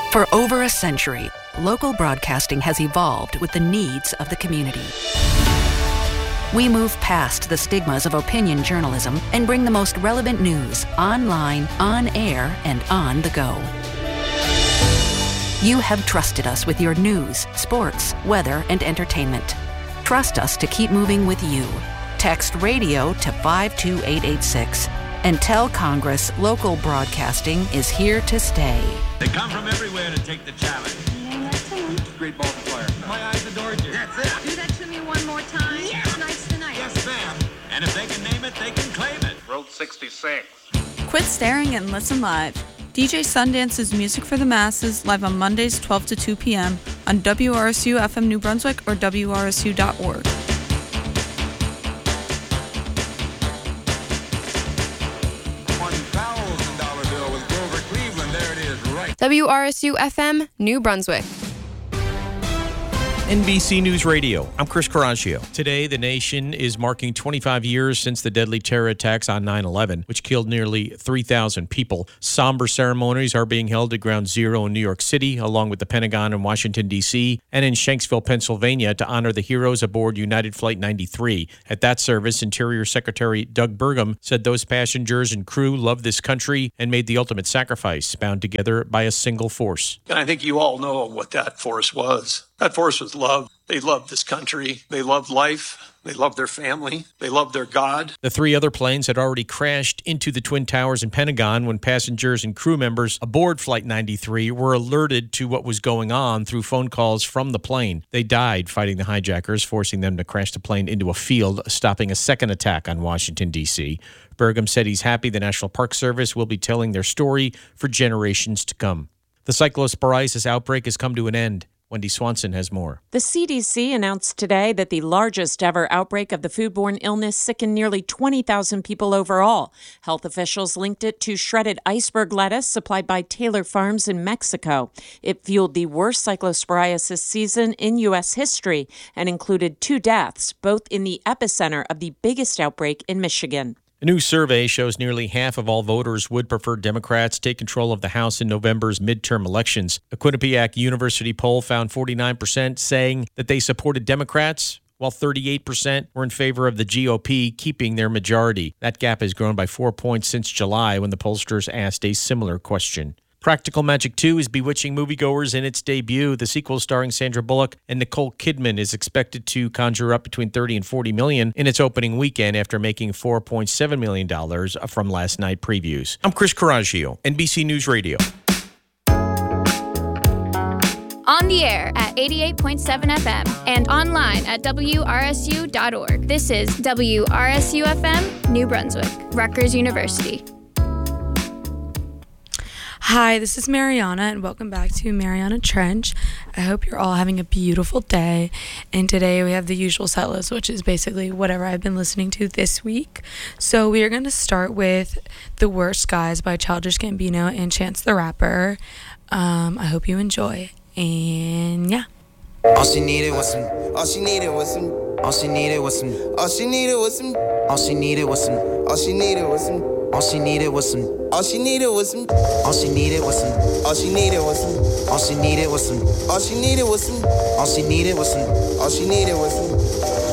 For over a century, local broadcasting has evolved with the needs of the community. We move past the stigmas of opinion journalism and bring the most relevant news online, on air, and on the go. You have trusted us with your news, sports, weather, and entertainment. Trust us to keep moving with you. Text radio to 52886 and tell Congress local broadcasting is here to stay. They come from everywhere to take the challenge. Great ball to fire. My eyes adored you. That's it. Do that to me one more time. Yeah. Tonight's the night. Yes, ma'am. And if they can name it, they can claim it. Road 66. Quit staring and listen live. DJ Sundance's Music for the Masses live on Mondays 12 to 2 p.m. on WRSU FM New Brunswick or WRSU.org. $1,000 bill with Grover Cleveland. There it is, right. WRSU FM New Brunswick. NBC News Radio. I'm Chris Coraggio. Today, the nation is marking 25 years since the deadly terror attacks on 9/11, which killed nearly 3,000 people. Somber ceremonies are being held at Ground Zero in New York City, along with the Pentagon in Washington, D.C., and in Shanksville, Pennsylvania, to honor the heroes aboard United Flight 93. At that service, Interior Secretary Doug Burgum said those passengers and crew loved this country and made the ultimate sacrifice, bound together by a single force. And I think you all know what that force was. That force was love. They loved this country. They loved life. They loved their family. They loved their God. The three other planes had already crashed into the Twin Towers and Pentagon when passengers and crew members aboard Flight 93 were alerted to what was going on through phone calls from the plane. They died fighting the hijackers, forcing them to crash the plane into a field, stopping a second attack on Washington, D.C. Burgum said he's happy the National Park Service will be telling their story for generations to come. The cyclosporiasis outbreak has come to an end. Wendy Swanson has more. The CDC announced today that the largest ever outbreak of the foodborne illness sickened nearly 20,000 people overall. Health officials linked it to shredded iceberg lettuce supplied by Taylor Farms in Mexico. It fueled the worst cyclosporiasis season in U.S. history and included 2 deaths, both in the epicenter of the biggest outbreak in Michigan. A new survey shows nearly half of all voters would prefer Democrats take control of the House in November's midterm elections. A Quinnipiac University poll found 49% saying that they supported Democrats, while 38% were in favor of the GOP keeping their majority. That gap has grown by 4 points since July when the pollsters asked a similar question. Practical Magic 2 is bewitching moviegoers in its debut. The sequel starring Sandra Bullock and Nicole Kidman is expected to conjure up between $30 and $40 million in its opening weekend after making $4.7 million from last night previews. I'm Chris Coraggio, NBC News Radio. On the air at 88.7 FM and online at WRSU.org. This is WRSU FM, New Brunswick, Rutgers University. Hi, this is Mariana, and welcome back to Mariana Trench. I hope you're all having a beautiful day. And today we have the usual set list, which is basically whatever I've been listening to this week. So we are going to start with The Worst Guys by Childish Gambino and Chance the Rapper. I hope you enjoy. And yeah. All she needed was some. All she needed was some. All she needed was some. All she needed was some. All she needed was some. All she needed was some. All she needed was some. All she needed was some. All she needed was some. All she needed was some. All she needed was some. All she needed was some. All she needed was some. All she needed was some.